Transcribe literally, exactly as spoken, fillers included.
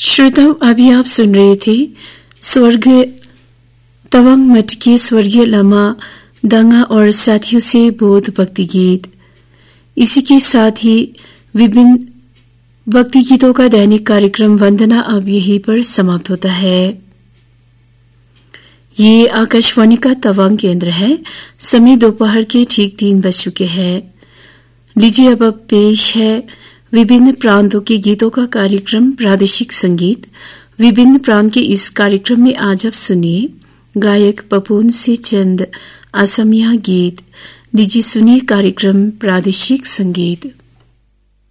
श्रोताओं, अभी आप सुन रहे थे स्वर्ग तवांग मठ के स्वर्गीय लामा दांगा और साथियों से बौद्ध भक्ति गीत। इसी के साथ ही विभिन्न भक्ति गीतों का दैनिक कार्यक्रम वंदना अब यहीं पर समाप्त होता है। ये आकाशवाणी का तवांग केंद्र है। समय दोपहर के ठीक तीन बज चुके हैं। लीजिए अब, अब पेश है विभिन्न प्रांतों के गीतों का कार्यक्रम प्रादेशिक संगीत। विभिन्न प्रांत के इस कार्यक्रम में आज आप सुनिए गायक पपून से चंद असमिया गीत। लीजिए सुनिए कार्यक्रम प्रादेशिक संगीत।